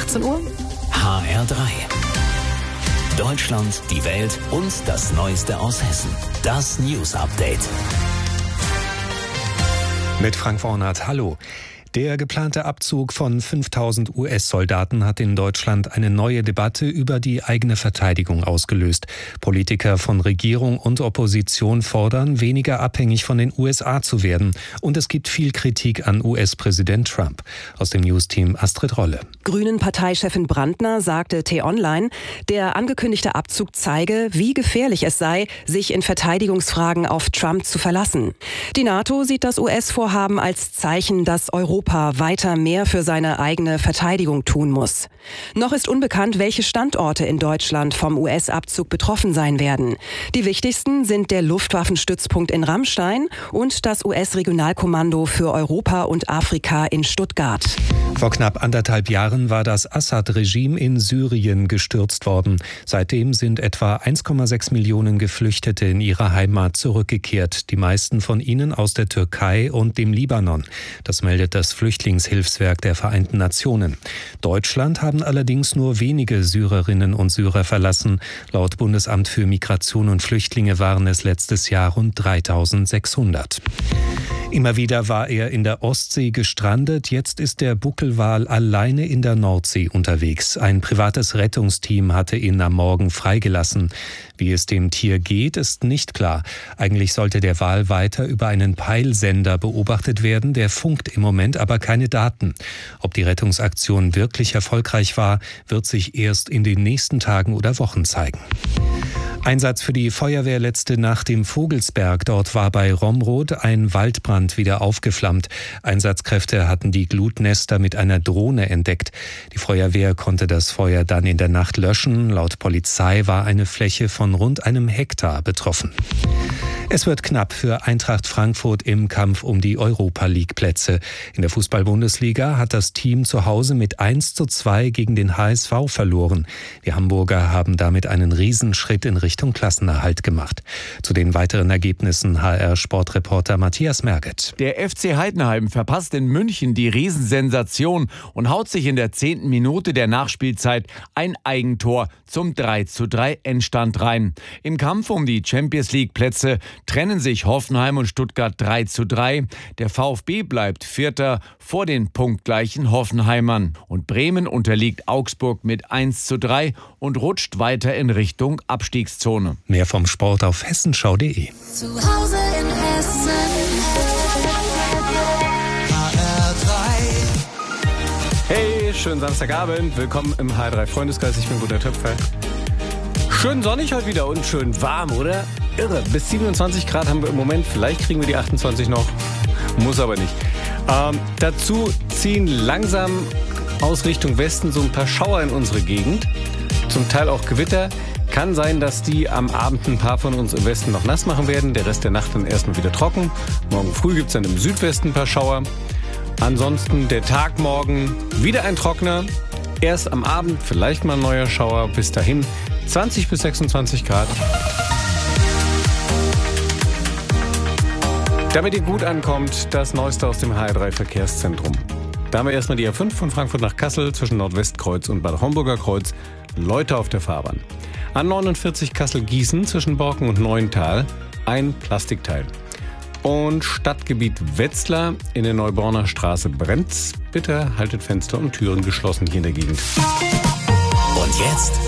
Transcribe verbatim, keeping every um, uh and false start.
achtzehn Uhr. H R drei. Deutschland, die Welt und das Neueste aus Hessen. Das News Update. Mit Frank Warnert, hallo. Der geplante Abzug von fünftausend U S-Soldaten hat in Deutschland eine neue Debatte über die eigene Verteidigung ausgelöst. Politiker von Regierung und Opposition fordern, weniger abhängig von den U S A zu werden. Und es gibt viel Kritik an U S-Präsident Trump. Aus dem Newsteam Astrid Rolle. Grünen-Parteichefin Brandner sagte T-Online, der angekündigte Abzug zeige, wie gefährlich es sei, sich in Verteidigungsfragen auf Trump zu verlassen. Die NATO sieht das U S-Vorhaben als Zeichen, dass Europa weiter mehr für seine eigene Verteidigung tun muss. Noch ist unbekannt, welche Standorte in Deutschland vom U S-Abzug betroffen sein werden. Die wichtigsten sind der Luftwaffenstützpunkt in Ramstein und das U S-Regionalkommando für Europa und Afrika in Stuttgart. Vor knapp anderthalb Jahren war das Assad-Regime in Syrien gestürzt worden. Seitdem sind etwa eins Komma sechs Millionen Geflüchtete in ihre Heimat zurückgekehrt. Die meisten von ihnen aus der Türkei und dem Libanon. Das meldet das Flüchtlingshilfswerk der Vereinten Nationen. Deutschland haben allerdings nur wenige Syrerinnen und Syrer verlassen. Laut Bundesamt für Migration und Flüchtlinge waren es letztes Jahr rund dreitausendsechshundert. Immer wieder war er in der Ostsee gestrandet. Jetzt ist der Buckelwal alleine in der Nordsee unterwegs. Ein privates Rettungsteam hatte ihn am Morgen freigelassen. Wie es dem Tier geht, ist nicht klar. Eigentlich sollte der Wal weiter über einen Peilsender beobachtet werden. Der funkt im Moment aber keine Daten. Ob die Rettungsaktion wirklich erfolgreich war, wird sich erst in den nächsten Tagen oder Wochen zeigen. Einsatz für die Feuerwehr letzte Nacht im Vogelsberg. Dort war bei Romrod ein Waldbrand wieder aufgeflammt. Einsatzkräfte hatten die Glutnester mit einer Drohne entdeckt. Die Feuerwehr konnte das Feuer dann in der Nacht löschen. Laut Polizei war eine Fläche von rund einem Hektar betroffen. Es wird knapp für Eintracht Frankfurt im Kampf um die Europa-League-Plätze. In der Fußball-Bundesliga hat das Team zu Hause mit eins zu zwei gegen den H S V verloren. Die Hamburger haben damit einen Riesenschritt in Richtung Klassenerhalt gemacht. Zu den weiteren Ergebnissen H R-Sportreporter Matthias Merget. Der F C Heidenheim verpasst in München die Riesensensation und haut sich in der zehnten Minute der Nachspielzeit ein Eigentor zum drei zu drei Endstand rein. Im Kampf um die Champions-League-Plätze trennen sich Hoffenheim und Stuttgart drei zu drei. Der VfB bleibt Vierter vor den punktgleichen Hoffenheimern. Und Bremen unterliegt Augsburg mit eins zu drei und rutscht weiter in Richtung Abstiegszone. Mehr vom Sport auf hessenschau punkt de. Zu Hause in Hessen. H R drei. Hey, schönen Samstagabend. Willkommen im H R drei Freundeskreis. Ich bin Gunter Töpfer. Schön sonnig heute wieder und schön warm, oder? Irre. Bis siebenundzwanzig Grad haben wir im Moment. Vielleicht kriegen wir die achtundzwanzig noch. Muss aber nicht. Ähm, dazu ziehen langsam aus Richtung Westen so ein paar Schauer in unsere Gegend. Zum Teil auch Gewitter. Kann sein, dass die am Abend ein paar von uns im Westen noch nass machen werden. Der Rest der Nacht dann erstmal wieder trocken. Morgen früh gibt es dann im Südwesten ein paar Schauer. Ansonsten der Tag morgen wieder ein Trockner. Erst am Abend vielleicht mal ein neuer Schauer. Bis dahin zwanzig bis sechsundzwanzig Grad. Damit ihr gut ankommt, das Neueste aus dem H R drei Verkehrszentrum. Da haben wir erstmal die A fünf von Frankfurt nach Kassel zwischen Nordwestkreuz und Bad Homburger Kreuz. Leute auf der Fahrbahn. A neunundvierzig Kassel-Gießen zwischen Borken und Neuental. Ein Plastikteil. Und Stadtgebiet Wetzlar in der Neuborner Straße brennt's. Bitte haltet Fenster und Türen geschlossen hier in der Gegend. Und jetzt